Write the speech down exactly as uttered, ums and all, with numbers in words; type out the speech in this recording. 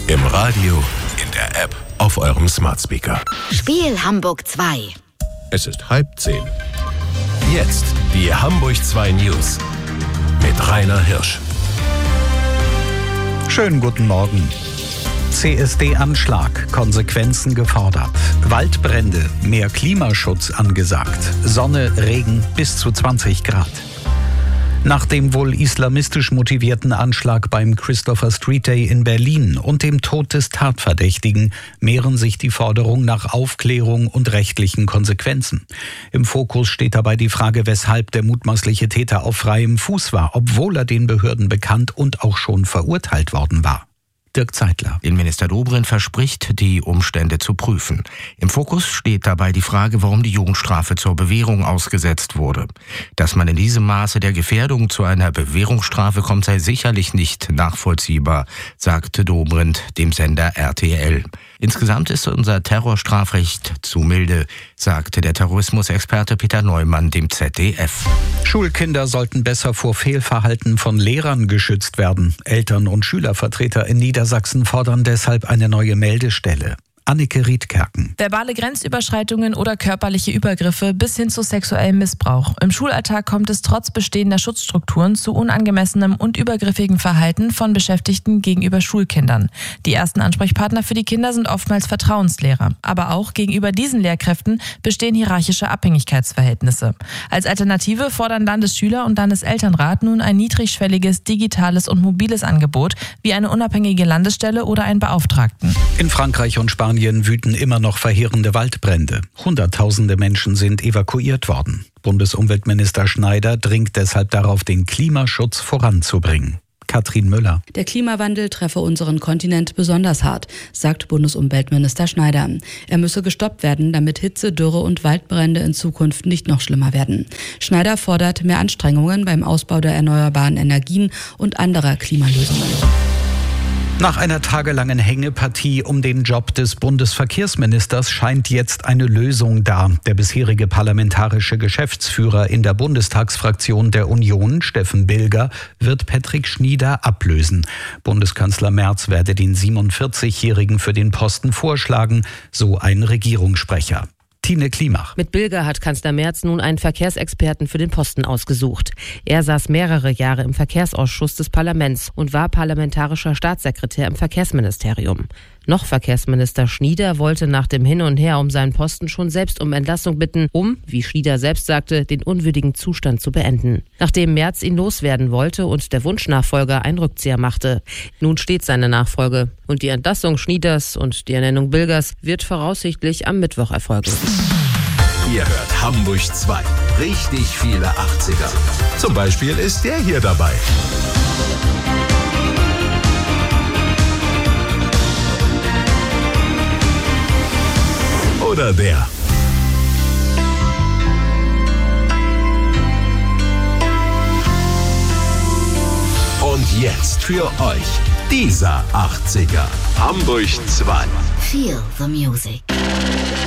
Im Radio, in der App, auf eurem Smart Speaker. Spiel Hamburg zwei. Es ist halb zehn. Jetzt die Hamburg zwei News mit Rainer Hirsch. Schönen guten Morgen. C S D-Anschlag, Konsequenzen gefordert. Waldbrände, mehr Klimaschutz angesagt. Sonne, Regen bis zu zwanzig Grad. Nach dem wohl islamistisch motivierten Anschlag beim Christopher Street Day in Berlin und dem Tod des Tatverdächtigen mehren sich die Forderungen nach Aufklärung und rechtlichen Konsequenzen. Im Fokus steht dabei die Frage, weshalb der mutmaßliche Täter auf freiem Fuß war, obwohl er den Behörden bekannt und auch schon verurteilt worden war. Dirk Zeitler. Innenminister Dobrindt verspricht, die Umstände zu prüfen. Im Fokus steht dabei die Frage, warum die Jugendstrafe zur Bewährung ausgesetzt wurde. Dass man in diesem Maße der Gefährdung zu einer Bewährungsstrafe kommt, sei sicherlich nicht nachvollziehbar, sagte Dobrindt dem Sender R T L. Insgesamt ist unser Terrorstrafrecht zu milde, sagte der Terrorismusexperte Peter Neumann dem Z D F. Schulkinder sollten besser vor Fehlverhalten von Lehrern geschützt werden. Eltern- und Schülervertreter in Niedersachsen fordern deshalb eine neue Meldestelle. Annike Riedkerken. Verbale Grenzüberschreitungen oder körperliche Übergriffe bis hin zu sexuellem Missbrauch. Im Schulalltag kommt es trotz bestehender Schutzstrukturen zu unangemessenem und übergriffigen Verhalten von Beschäftigten gegenüber Schulkindern. Die ersten Ansprechpartner für die Kinder sind oftmals Vertrauenslehrer. Aber auch gegenüber diesen Lehrkräften bestehen hierarchische Abhängigkeitsverhältnisse. Als Alternative fordern Landesschüler- und Landeselternrat nun ein niedrigschwelliges, digitales und mobiles Angebot wie eine unabhängige Landesstelle oder einen Beauftragten. In Frankreich und Spanien wüten immer noch verheerende Waldbrände. Hunderttausende Menschen sind evakuiert worden. Bundesumweltminister Schneider dringt deshalb darauf, den Klimaschutz voranzubringen. Katrin Müller. Der Klimawandel treffe unseren Kontinent besonders hart, sagt Bundesumweltminister Schneider. Er müsse gestoppt werden, damit Hitze, Dürre und Waldbrände in Zukunft nicht noch schlimmer werden. Schneider fordert mehr Anstrengungen beim Ausbau der erneuerbaren Energien und anderer Klimalösungen. Nach einer tagelangen Hängepartie um den Job des Bundesverkehrsministers scheint jetzt eine Lösung da. Der bisherige parlamentarische Geschäftsführer in der Bundestagsfraktion der Union, Steffen Bilger, wird Patrick Schnieder ablösen. Bundeskanzler Merz werde den siebenundvierzigjährigen für den Posten vorschlagen, so ein Regierungssprecher. Tine Klimach. Mit Bilger hat Kanzler Merz nun einen Verkehrsexperten für den Posten ausgesucht. Er saß mehrere Jahre im Verkehrsausschuss des Parlaments und war parlamentarischer Staatssekretär im Verkehrsministerium. Noch Verkehrsminister Schnieder wollte nach dem Hin und Her um seinen Posten schon selbst um Entlassung bitten, um, wie Schnieder selbst sagte, den unwürdigen Zustand zu beenden. Nachdem Merz ihn loswerden wollte und der Wunschnachfolger einen Rückzieher machte. Nun steht seine Nachfolge. Und die Entlassung Schnieders und die Ernennung Bilgers wird voraussichtlich am Mittwoch erfolgen. Ihr hört Hamburg zwei. Richtig viele achtziger. Zum Beispiel ist der hier dabei. Oder der. Und jetzt für euch dieser achtziger. Hamburg zwei. Feel the music.